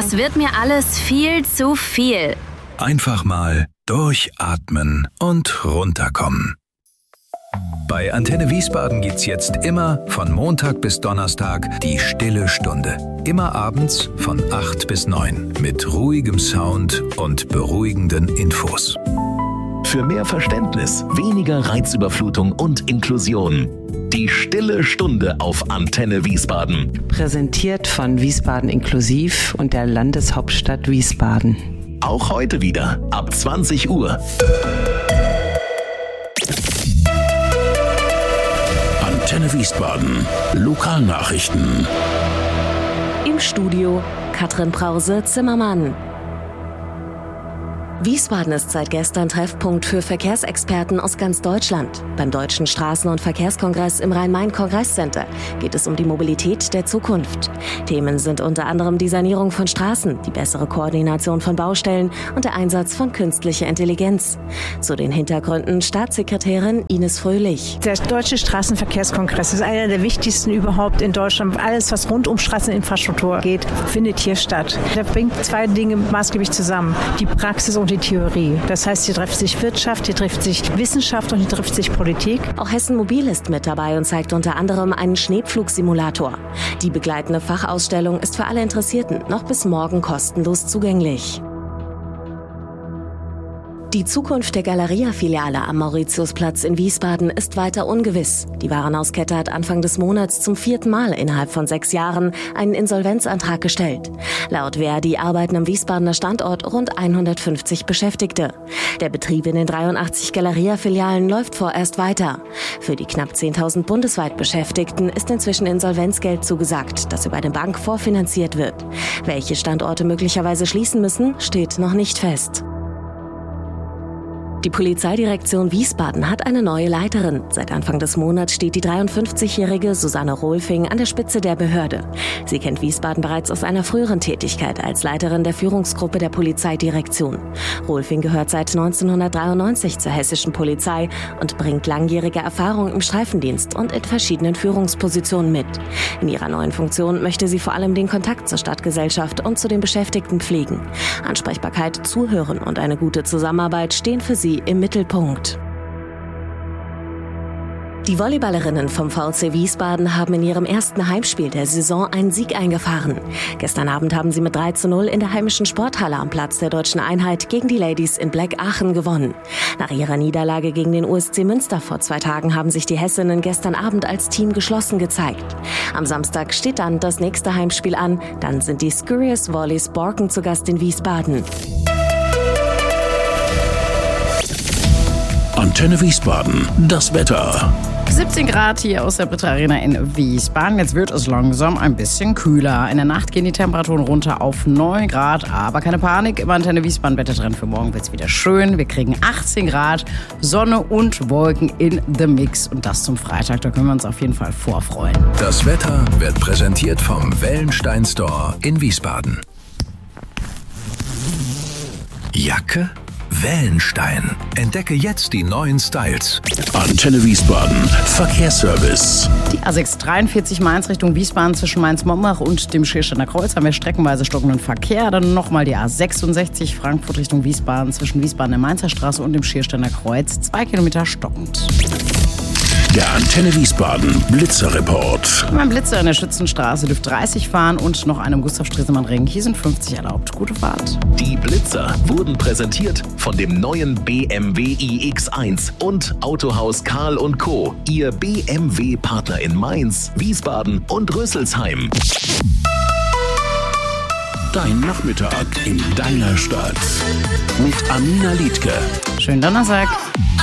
Das wird mir alles viel zu viel. Einfach mal durchatmen und runterkommen. Bei Antenne Wiesbaden gibt's jetzt immer von Montag bis Donnerstag die Stille Stunde. Immer abends von 8 bis 9 mit ruhigem Sound und beruhigenden Infos. Für mehr Verständnis, weniger Reizüberflutung und Inklusion. Die Stille Stunde auf Antenne Wiesbaden. Präsentiert von Wiesbaden Inklusiv und der Landeshauptstadt Wiesbaden. Auch heute wieder ab 20 Uhr. Antenne Wiesbaden. Lokalnachrichten. Im Studio Katrin Brause-Zimmermann. Wiesbaden ist seit gestern Treffpunkt für Verkehrsexperten aus ganz Deutschland. Beim Deutschen Straßen- und Verkehrskongress im Rhein-Main-Kongresscenter geht es um die Mobilität der Zukunft. Themen sind unter anderem die Sanierung von Straßen, die bessere Koordination von Baustellen und der Einsatz von künstlicher Intelligenz. Zu den Hintergründen Staatssekretärin Ines Fröhlich. Der Deutsche Straßenverkehrskongress ist einer der wichtigsten überhaupt in Deutschland. Alles, was rund um Straßeninfrastruktur geht, findet hier statt. Der bringt zwei Dinge maßgeblich zusammen. Die Praxis und die Theorie. Das heißt, hier trifft sich Wirtschaft, hier trifft sich Wissenschaft und hier trifft sich Politik. Auch Hessen Mobil ist mit dabei und zeigt unter anderem einen Schneepflugsimulator. Die begleitende Fachausstellung ist für alle Interessierten noch bis morgen kostenlos zugänglich. Die Zukunft der Galeria-Filiale am Mauritiusplatz in Wiesbaden ist weiter ungewiss. Die Warenhauskette hat Anfang des Monats zum 4. Mal innerhalb von 6 Jahren einen Insolvenzantrag gestellt. Laut Verdi arbeiten am Wiesbadener Standort rund 150 Beschäftigte. Der Betrieb in den 83 Galeria-Filialen läuft vorerst weiter. Für die knapp 10.000 bundesweit Beschäftigten ist inzwischen Insolvenzgeld zugesagt, das über eine Bank vorfinanziert wird. Welche Standorte möglicherweise schließen müssen, steht noch nicht fest. Die Polizeidirektion Wiesbaden hat eine neue Leiterin. Seit Anfang des Monats steht die 53-jährige Susanne Rohlfing an der Spitze der Behörde. Sie kennt Wiesbaden bereits aus einer früheren Tätigkeit als Leiterin der Führungsgruppe der Polizeidirektion. Rohlfing gehört seit 1993 zur hessischen Polizei und bringt langjährige Erfahrung im Streifendienst und in verschiedenen Führungspositionen mit. In ihrer neuen Funktion möchte sie vor allem den Kontakt zur Stadtgesellschaft und zu den Beschäftigten pflegen. Ansprechbarkeit, Zuhören und eine gute Zusammenarbeit stehen für sie im Mittelpunkt. Die Volleyballerinnen vom VfC Wiesbaden haben in ihrem ersten Heimspiel der Saison einen Sieg eingefahren. Gestern Abend haben sie mit 3:0 in der heimischen Sporthalle am Platz der Deutschen Einheit gegen die Ladies in Black Aachen gewonnen. Nach ihrer Niederlage gegen den USC Münster vor 2 Tagen haben sich die Hessinnen gestern Abend als Team geschlossen gezeigt. Am Samstag steht dann das nächste Heimspiel an. Dann sind die Scurious Volleys Borken zu Gast in Wiesbaden. Antenne Wiesbaden. Das Wetter. 17 Grad hier aus der Britta Arena in Wiesbaden. Jetzt wird es langsam ein bisschen kühler. In der Nacht gehen die Temperaturen runter auf 9 Grad. Aber keine Panik, im Antenne Wiesbaden Wettertrend für morgen wird es wieder schön. Wir kriegen 18 Grad, Sonne und Wolken in the Mix. Und das zum Freitag, da können wir uns auf jeden Fall vorfreuen. Das Wetter wird präsentiert vom Wellenstein Store in Wiesbaden. Jacke? Wellenstein. Entdecke jetzt die neuen Styles. Antenne Wiesbaden. Verkehrsservice. Die A6 43 Mainz Richtung Wiesbaden zwischen Mainz-Mombach und dem Schiersteiner Kreuz haben wir streckenweise stockenden Verkehr. Dann nochmal die A66 Frankfurt Richtung Wiesbaden zwischen Wiesbaden der Mainzer Straße und dem Schiersteiner Kreuz. 2 Kilometer stockend. Der Antenne Wiesbaden Blitzerreport. Beim Blitzer in der Schützenstraße dürft 30 fahren und noch einem Gustav-Stresemann-Ring. Hier sind 50 erlaubt. Gute Fahrt. Die Blitzer wurden präsentiert von dem neuen BMW iX1 und Autohaus Karl & Co. Ihr BMW-Partner in Mainz, Wiesbaden und Rüsselsheim. Dein Nachmittag in deiner Stadt. Mit Amina Liedke. Schönen Donnerstag.